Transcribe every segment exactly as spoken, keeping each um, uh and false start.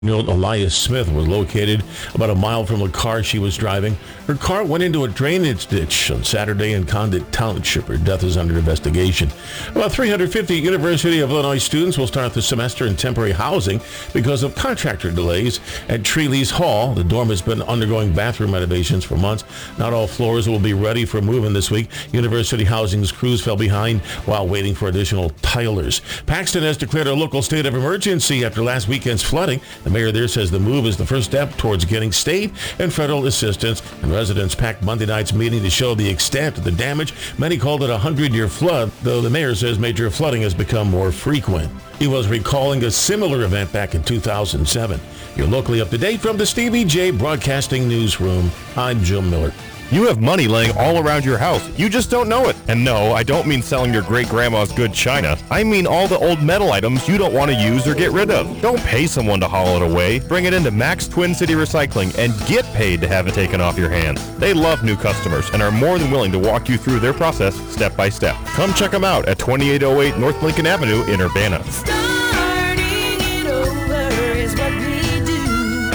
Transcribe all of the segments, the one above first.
Elias Smith was located about a mile from the car she was driving. Her car went into a drainage ditch on Saturday in Condit Township. Her death is under investigation. About three hundred fifty University of Illinois students will start the semester in temporary housing because of contractor delays at Treeley's Hall. The dorm has been undergoing bathroom renovations for months. Not all floors will be ready for move-in this week. University Housing's crews fell behind while waiting for additional tilers. Paxton has declared a local state of emergency after last weekend's flooding. The mayor there says the move is the first step towards getting state and federal assistance, and residents packed Monday night's meeting to show the extent of the damage. Many called it a hundred-year flood, though the mayor says major flooding has become more frequent. He was recalling a similar event back in two thousand seven. You're locally up to date from the Stevie J Broadcasting Newsroom. I'm Jim Miller. You have money laying all around your house. You just don't know it. And no, I don't mean selling your great-grandma's good china. I mean all the old metal items you don't want to use or get rid of. Don't pay someone to haul it away. Bring it into Max Twin City Recycling and get paid to have it taken off your hands. They love new customers and are more than willing to walk you through their process step by step. Come check them out at twenty-eight oh eight North Lincoln Avenue in Urbana. Starting it over is what we do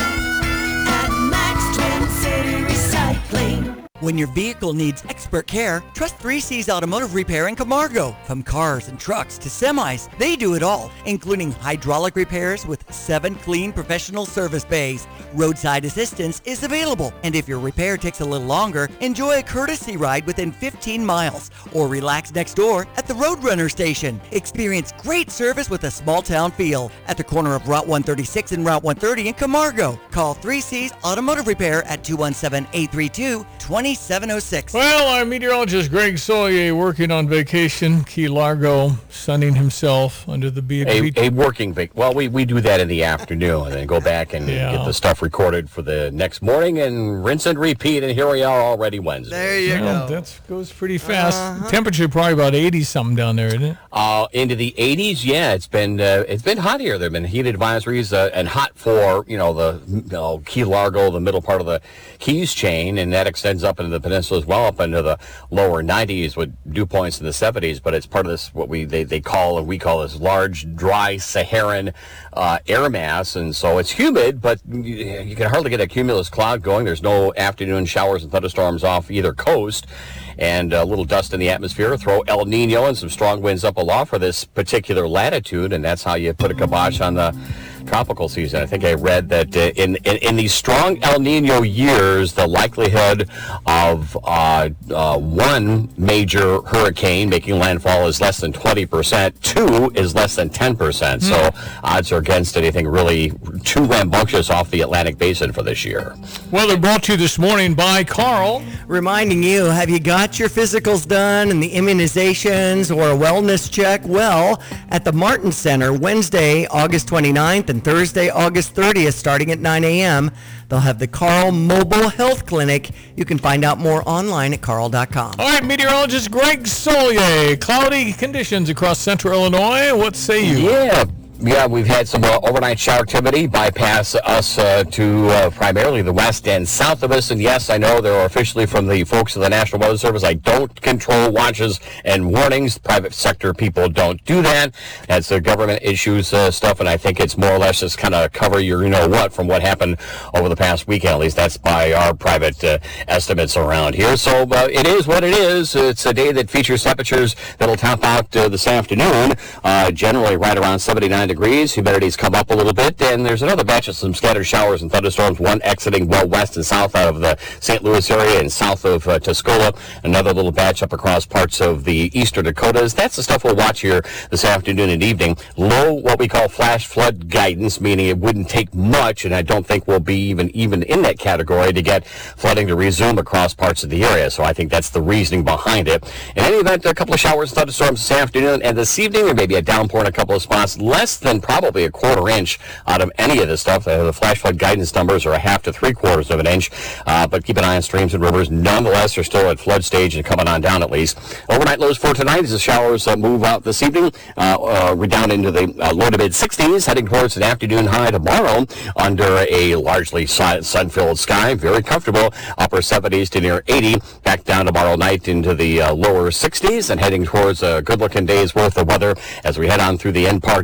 at Max Twin City Recycling. When your vehicle needs expert care, trust three C's Automotive Repair in Camargo. From cars and trucks to semis, they do it all, including hydraulic repairs with seven clean professional service bays. Roadside assistance is available, and if your repair takes a little longer, enjoy a courtesy ride within fifteen miles or relax next door at the Roadrunner station. Experience great service with a small town feel at the corner of Route one thirty-six and Route one thirty in Camargo. Call three C's Automotive Repair at two one seven, eight three two, two seven oh six. Well, our meteorologist Greg Solier working on vacation, Key Largo, sunning himself under the beach. A, a working vac. Well, we, we do that in the afternoon and then go back and Yeah. get the stuff recorded for the next morning and rinse and repeat. And here we are already Wednesday. There you Yeah, go. that goes pretty fast. Uh-huh. Temperature probably about eighty something down there, isn't it? Uh, into the eighties, yeah. It's been uh, it's been hot here. There've been heat advisories uh, and hot for you know the you know, Key Largo, the middle part of the Keys chain, and that extends up into the peninsula as well, up into the lower nineties with dew points in the seventies. But it's part of this what we they, they call and we call this large dry Saharan uh, air mass, and so it's humid, but you, you can hardly get a cumulus cloud going. There's no afternoon showers and thunderstorms off either coast. And a little dust in the atmosphere, throw El Nino and some strong winds up aloft for this particular latitude, and that's how you put a kibosh on the tropical season. I think I read that uh, in, in in these strong El Nino years, the likelihood of uh, uh, one major hurricane making landfall is less than twenty percent. Two is less than ten percent. Mm. So odds are against anything really too rambunctious off the Atlantic Basin for this year. Well, they're brought to you this morning by Carl. Reminding you, have you got your physicals done and the immunizations or a wellness check? Well, at the Martin Center, Wednesday, August twenty-ninth and Thursday, August thirtieth, starting at nine a.m., they'll have the Carl Mobile Health Clinic. You can find out more online at carl dot com. All right, meteorologist Greg Solier. Cloudy conditions across central Illinois. What say you? Yeah. Yeah, we've had some uh, overnight shower activity bypass us uh, to uh, primarily the west and south of us. And yes, I know there are officially from the folks of the National Weather Service. I don't control watches and warnings. Private sector people don't do that. That's the government issues uh, stuff. And I think it's more or less just kind of cover your, you know what, from what happened over the past weekend. At least that's by our private uh, estimates around here. So uh, it is what it is. It's a day that features temperatures that'll top out uh, this afternoon, uh, generally right around seventy-nine degrees. Humidity's come up a little bit, and there's another batch of some scattered showers and thunderstorms, one exiting well west and south out of the Saint Louis area and south of uh, Tuscola. Another little batch up across parts of the eastern Dakotas. That's the stuff we'll watch here this afternoon and evening. Low, what we call flash flood guidance, meaning it wouldn't take much, and I don't think we'll be even even in that category to get flooding to resume across parts of the area. So I think that's the reasoning behind it. In any event, a couple of showers and thunderstorms this afternoon, and this evening there may be a downpour in a couple of spots. Less than probably a quarter inch out of any of this stuff. Uh, the flash flood guidance numbers are a half to three quarters of an inch, uh, but keep an eye on streams and rivers. Nonetheless, they're still at flood stage and coming on down at least. Overnight lows for tonight as the showers uh, move out this evening. Uh, uh, we're down into the uh, low to mid sixties, heading towards an afternoon high tomorrow under a largely sun- sun-filled sky. Very comfortable. Upper seventies to near eighty. Back down tomorrow night into the uh, lower sixties and heading towards a good-looking day's worth of weather as we head on through the end part of the week.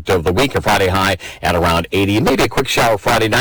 week. A Friday high at around eighty. Maybe a quick shower Friday night.